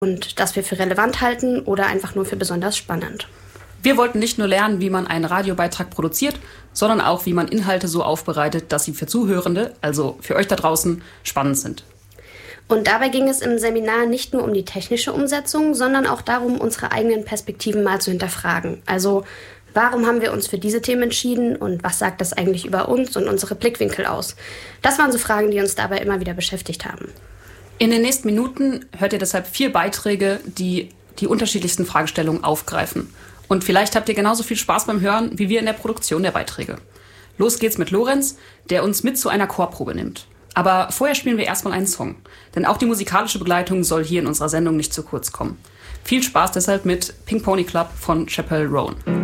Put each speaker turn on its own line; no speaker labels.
und das wir für relevant halten oder einfach nur für besonders spannend.
Wir wollten nicht nur lernen, wie man einen Radiobeitrag produziert, sondern auch, wie man Inhalte so aufbereitet, dass sie für Zuhörende, also für euch da draußen, spannend sind.
Und dabei ging es im Seminar nicht nur um die technische Umsetzung, sondern auch darum, unsere eigenen Perspektiven mal zu hinterfragen. Also, warum haben wir uns für diese Themen entschieden und was sagt das eigentlich über uns und unsere Blickwinkel aus? Das waren so Fragen, die uns dabei immer wieder beschäftigt haben.
In den nächsten Minuten hört ihr deshalb 4 Beiträge, die die unterschiedlichsten Fragestellungen aufgreifen. Und vielleicht habt ihr genauso viel Spaß beim Hören wie wir in der Produktion der Beiträge. Los geht's mit Lorenz, der uns mit zu einer Chorprobe nimmt. Aber vorher spielen wir erstmal einen Song. Denn auch die musikalische Begleitung soll hier in unserer Sendung nicht zu kurz kommen. Viel Spaß deshalb mit Pink Pony Club von Chappell Roan.